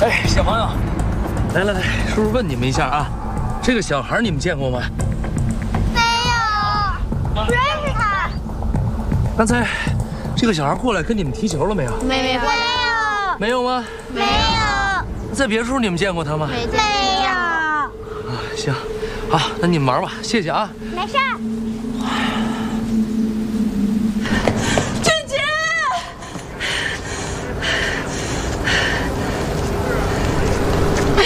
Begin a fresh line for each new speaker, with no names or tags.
哎，小朋友，来来来，叔叔问你们一下啊，这个小孩你们见过吗？
没有，不认识他。
刚才这个小孩过来跟你们踢球了没有？
没有，
没有吗？
没有，
在别处你们见过他吗？
没有。
啊，行，好，那你们玩吧，谢谢啊。
没事。